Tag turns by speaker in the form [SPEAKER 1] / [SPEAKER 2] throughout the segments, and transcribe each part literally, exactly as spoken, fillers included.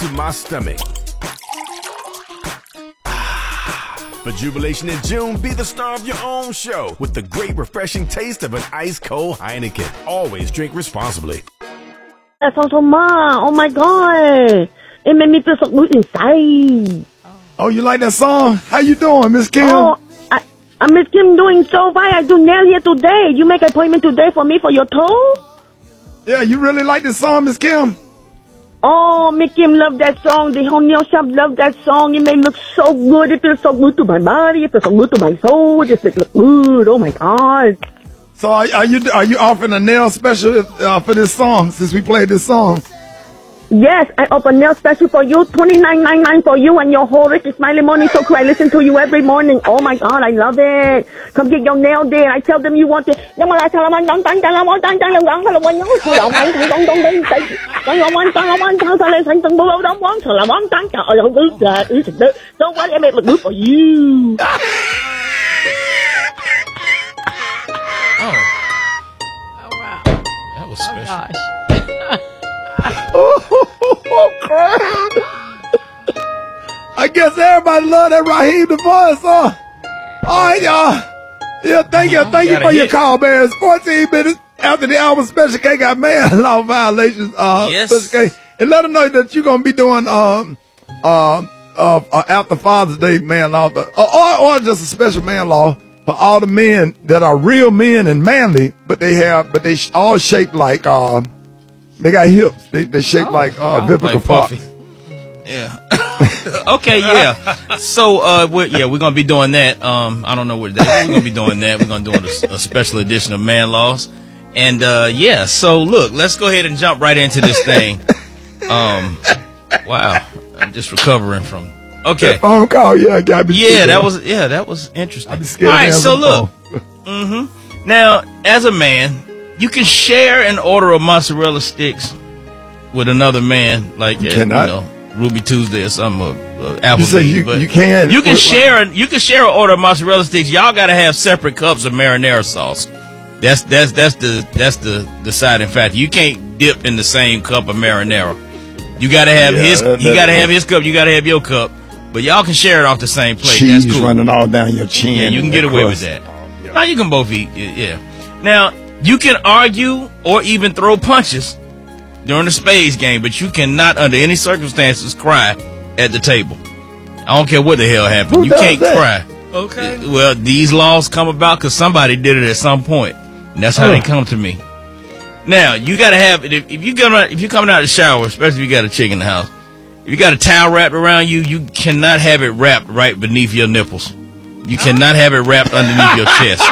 [SPEAKER 1] to my stomach. For jubilation in June, be the star of your own show with the great refreshing taste of an ice-cold Heineken. Always drink responsibly.
[SPEAKER 2] That song so much. Oh my God. It made me feel so good inside.
[SPEAKER 3] Oh, you like that song? How you doing, Miss Kim?
[SPEAKER 2] Oh, I, I Miss Kim doing so fine. I do nail here today. You make an appointment today for me for your toe?
[SPEAKER 3] Yeah, you really like this song, Miss Kim?
[SPEAKER 2] Oh, Miss Kim love that song. The whole nail shop love that song. It made me look so good. It feels so good to my body. It feels so good to my soul. It just look good. Oh my God.
[SPEAKER 3] So are, are you are you offering a nail special uh, for this song since we played this song?
[SPEAKER 2] Yes, I open nail special for you. twenty-nine ninety-nine for you and your whole rich smiley morning so cool. I listen to you every morning. Oh my God, I love it. Come get your nail there. I tell them you want it. Oh my God, don't worry, I make it good for you.
[SPEAKER 4] Oh. Oh, wow. That was special.
[SPEAKER 5] Oh, gosh.
[SPEAKER 3] Oh, crap. I guess everybody love that Raheem DeVos song. All right, y'all. Yeah, thank you. Thank you for your call, man. It's fourteen minutes after the album Special K got man law violations. Uh,
[SPEAKER 4] Yes.
[SPEAKER 3] Special K. And let them know that you're going to be doing um, uh, uh, uh, after Father's Day man law, but, or, or, or just a special man law for all the men that are real men and manly, but they have, but they sh- all shaped like, uh, they got hips. They they shaped
[SPEAKER 4] Oh,
[SPEAKER 3] like uh,
[SPEAKER 4] wow.
[SPEAKER 3] Vivica
[SPEAKER 4] Like
[SPEAKER 3] Fox.
[SPEAKER 4] Puffy. Yeah. Okay, yeah. So, uh, we're, yeah, we're gonna be doing that. Um, I don't know what that. We're gonna be doing that. We're gonna do a, a special edition of Man Laws, and uh, yeah. So, look, let's go ahead and jump right into this thing. Um, wow, I'm just recovering from. Okay.
[SPEAKER 3] That phone call, yeah, I got me.
[SPEAKER 4] Yeah, that was yeah, that was interesting.
[SPEAKER 3] I'd be scared
[SPEAKER 4] All
[SPEAKER 3] to
[SPEAKER 4] right,
[SPEAKER 3] answer
[SPEAKER 4] so
[SPEAKER 3] the
[SPEAKER 4] look.
[SPEAKER 3] phone.
[SPEAKER 4] Mm-hmm. Now, as a man, you can share an order of mozzarella sticks with another man, like uh, you
[SPEAKER 3] cannot.
[SPEAKER 4] know, Ruby Tuesday or something, uh, uh,
[SPEAKER 3] You say
[SPEAKER 4] Applebee's.
[SPEAKER 3] you,
[SPEAKER 4] but
[SPEAKER 3] you can.
[SPEAKER 4] you can share an, you can share an order of mozzarella sticks. Y'all got to have separate cups of marinara sauce. That's that's that's the that's the deciding factor. You can't dip in the same cup of marinara. You got to have
[SPEAKER 3] Yeah,
[SPEAKER 4] his.
[SPEAKER 3] that-
[SPEAKER 4] You
[SPEAKER 3] that-
[SPEAKER 4] got to have his cup. You got to have your cup. But y'all can share it off the same plate.
[SPEAKER 3] Cheese
[SPEAKER 4] That's cool.
[SPEAKER 3] running all down your chin.
[SPEAKER 4] Yeah, you can
[SPEAKER 3] and
[SPEAKER 4] get
[SPEAKER 3] that
[SPEAKER 4] away with
[SPEAKER 3] crust.
[SPEAKER 4] that. Now you can both eat. Yeah. Now you can argue or even throw punches during the spades game, but you cannot, under any circumstances, cry at the table. I don't care what the hell happened.
[SPEAKER 3] Who
[SPEAKER 4] you
[SPEAKER 3] does
[SPEAKER 4] can't
[SPEAKER 3] that?
[SPEAKER 4] cry.
[SPEAKER 5] Okay.
[SPEAKER 4] Well, these laws come about because somebody did it at some point, and that's how
[SPEAKER 3] Oh.
[SPEAKER 4] they come to me. Now you gotta have if, if you come out, if you're coming out of the shower, especially if you got a chick in the house. If you got a towel wrapped around you, you cannot have it wrapped right beneath your nipples. You cannot have it wrapped underneath your chest.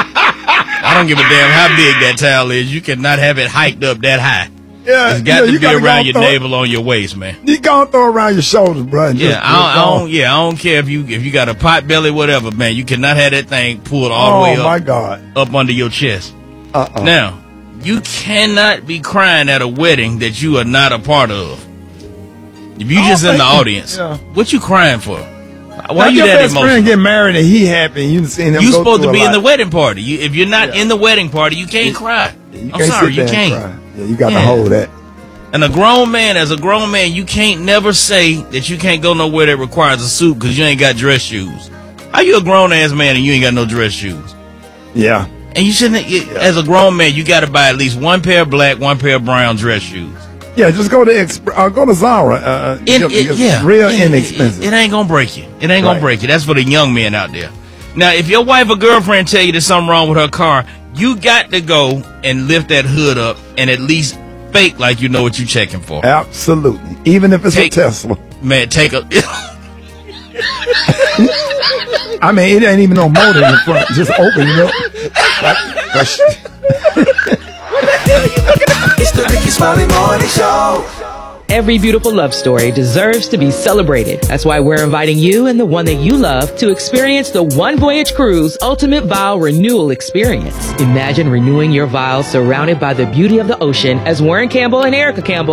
[SPEAKER 4] I don't give a damn how big that towel is. You cannot have it hiked up that high.
[SPEAKER 3] Yeah,
[SPEAKER 4] It's got
[SPEAKER 3] yeah,
[SPEAKER 4] to
[SPEAKER 3] you
[SPEAKER 4] be
[SPEAKER 3] gotta
[SPEAKER 4] around
[SPEAKER 3] go
[SPEAKER 4] your
[SPEAKER 3] throw it.
[SPEAKER 4] navel on your waist, man.
[SPEAKER 3] You gonna throw it around your shoulders, bro. and
[SPEAKER 4] Yeah,
[SPEAKER 3] just-
[SPEAKER 4] I don't, I
[SPEAKER 3] just
[SPEAKER 4] don't. Yeah, I don't care if you if you got a pot belly, whatever, man. You cannot have that thing pulled all the
[SPEAKER 3] Oh
[SPEAKER 4] way
[SPEAKER 3] my
[SPEAKER 4] up
[SPEAKER 3] God.
[SPEAKER 4] up under your chest.
[SPEAKER 3] Uh-uh.
[SPEAKER 4] Now, you cannot be crying at a wedding that you are not a part of. If you
[SPEAKER 3] I
[SPEAKER 4] just
[SPEAKER 3] don't
[SPEAKER 4] in the
[SPEAKER 3] think-
[SPEAKER 4] audience,
[SPEAKER 3] yeah.
[SPEAKER 4] what you crying for? Why
[SPEAKER 3] Like
[SPEAKER 4] you
[SPEAKER 3] your
[SPEAKER 4] that
[SPEAKER 3] best
[SPEAKER 4] emotional?
[SPEAKER 3] friend get married and he happy and you seen him
[SPEAKER 4] You
[SPEAKER 3] go
[SPEAKER 4] supposed to
[SPEAKER 3] through
[SPEAKER 4] be
[SPEAKER 3] a
[SPEAKER 4] in the
[SPEAKER 3] lot.
[SPEAKER 4] wedding party. You, if you're not
[SPEAKER 3] Yeah.
[SPEAKER 4] in the wedding party, you can't cry.
[SPEAKER 3] You
[SPEAKER 4] I'm
[SPEAKER 3] can't
[SPEAKER 4] sorry,
[SPEAKER 3] sit
[SPEAKER 4] you
[SPEAKER 3] there and
[SPEAKER 4] can't.
[SPEAKER 3] cry. Yeah, you got
[SPEAKER 4] Yeah.
[SPEAKER 3] to hold that.
[SPEAKER 4] And a grown man, as a grown man, you can't never say that you can't go nowhere that requires a suit because you ain't got dress shoes. How you a grown ass man and you ain't got no dress shoes?
[SPEAKER 3] Yeah.
[SPEAKER 4] And you shouldn't. You, As a grown man, you got to buy at least one pair of black, one pair of brown dress shoes.
[SPEAKER 3] Yeah, just go to Exp- uh, go to Zara. Uh,
[SPEAKER 4] It,
[SPEAKER 3] it's
[SPEAKER 4] it, yeah,
[SPEAKER 3] real
[SPEAKER 4] it,
[SPEAKER 3] inexpensive.
[SPEAKER 4] It, it ain't gonna break you. It ain't gonna
[SPEAKER 3] Right.
[SPEAKER 4] break you. That's for the young men out there. Now, if your wife or girlfriend tell you there's something wrong with her car, you got to go and lift that hood up and at least fake like you know what you're checking for.
[SPEAKER 3] Absolutely. Even if it's
[SPEAKER 4] Take-
[SPEAKER 3] a Tesla.
[SPEAKER 4] Man, take a.
[SPEAKER 3] I mean, it ain't even no motor in the front. Just open it up. Like, that's-
[SPEAKER 6] It's the Ricky Smiley Morning Show.
[SPEAKER 5] Every beautiful love story deserves to be celebrated. That's why we're inviting you and the one that you love to experience the One Voyage Cruise Ultimate Vow Renewal Experience. Imagine renewing your vows surrounded by the beauty of the ocean as Warren Campbell and Erica Campbell